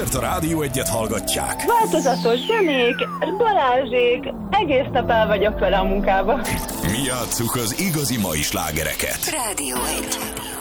Azért a Rádió Egyet hallgatják. Változatos zenék, Balázsék, egész nap el vagyok vele a munkába. Mi játsszuk az igazi mai slágereket. Rádió Egy.